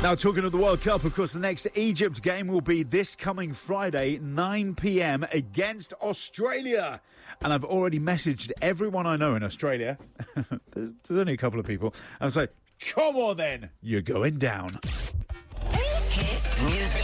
Now, talking of the World Cup, of course, the next Egypt game will be this coming Friday, 9 p.m. against Australia. And I've already messaged everyone I know in Australia. there's only a couple of people. And I was like, come on then, you're going down. Hit music.